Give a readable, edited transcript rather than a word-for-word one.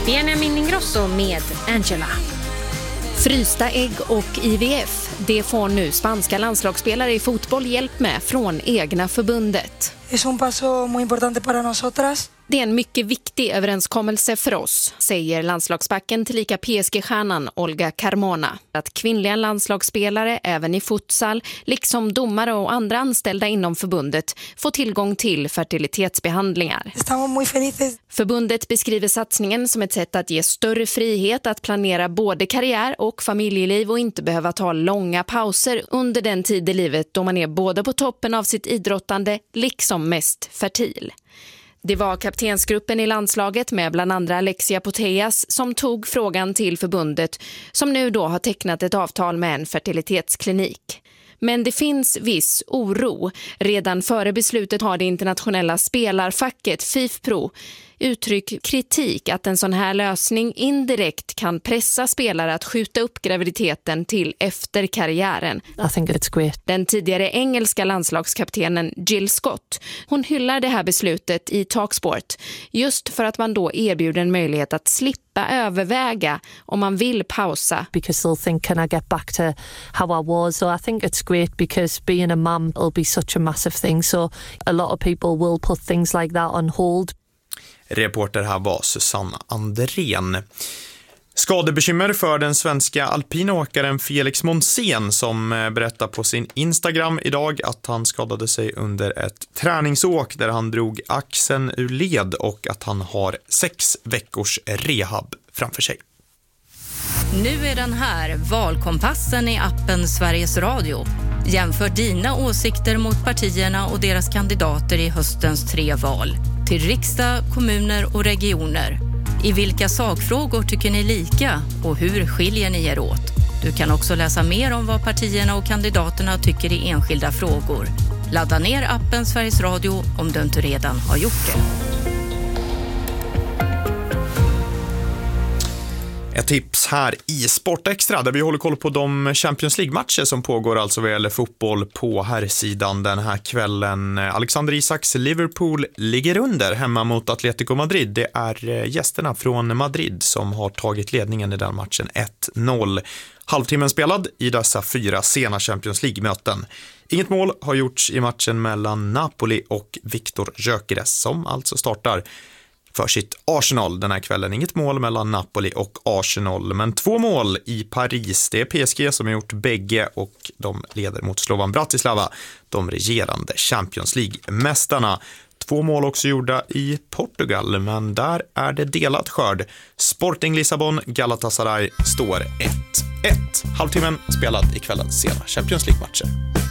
Benjamin Ingrosso med Angela. Frysta ägg och IVF, det får nu spanska landslagsspelare i fotboll hjälp med från egna förbundet. Es un paso muy importante para nosotras. Det är en mycket viktig överenskommelse för oss, säger landslagsbacken tillika PSG-stjärnan Olga Carmona. Att kvinnliga landslagsspelare, även i futsal, liksom domare och andra anställda inom förbundet, får tillgång till fertilitetsbehandlingar. Estamos muy felices. Förbundet beskriver satsningen som ett sätt att ge större frihet att planera både karriär och familjeliv och inte behöva ta långa pauser under den tid i livet då man är både på toppen av sitt idrottande liksom mest fertil. Det var kaptensgruppen i landslaget med bland andra Alexia Putellas som tog frågan till förbundet som nu då har tecknat ett avtal med en fertilitetsklinik. Men det finns viss oro. Redan före beslutet har det internationella spelarfacket FIFPro uttryckt kritik att en sån här lösning indirekt kan pressa spelare att skjuta upp graviditeten till efter karriären. I think it's great. Den tidigare engelska landslagskaptenen Jill Scott, hon hyllar det här beslutet i Talksport just för att man då erbjuder en möjlighet att slippa överväga om man vill pausa. Because they'll think, can I get back to how I was? So I think it's great because being a mum will be such a massive thing. So a lot of people will put things like that on hold. Reporter här var Susanna Andrén. Skadebekymmer för den svenska alpinåkaren Felix Monsen som berättar på sin Instagram idag att han skadade sig under ett träningsåk där han drog axeln ur led och att han har 6 veckors rehab framför sig. Nu är den här, valkompassen i appen Sveriges Radio. Jämför dina åsikter mot partierna och deras kandidater i höstens 3 val. Till riksdag, kommuner och regioner. I vilka sakfrågor tycker ni lika och hur skiljer ni er åt? Du kan också läsa mer om vad partierna och kandidaterna tycker i enskilda frågor. Ladda ner appen Sveriges Radio om du inte redan har gjort det. Ett tips här i Sportextra där vi håller koll på de Champions League-matcher som pågår alltså vad gäller fotboll på herrsidan den här kvällen. Alexander Isaks Liverpool ligger under hemma mot Atletico Madrid. Det är gästerna från Madrid som har tagit ledningen i den matchen 1-0. Halvtimmen spelad i dessa 4 sena Champions League-möten. Inget mål har gjorts i matchen mellan Napoli och Viktor Gyökeres som alltså startar för sitt Arsenal den här kvällen. Inget mål mellan Napoli och Arsenal, men 2 mål i Paris. Det är PSG som har gjort bägge och de leder mot Slovan Bratislava, de regerande Champions League-mästarna. 2 mål också gjorda i Portugal, men där är det delat skörd. Sporting Lissabon, Galatasaray står 1-1. Halvtimmen spelad i kvällens sena Champions League-matcher.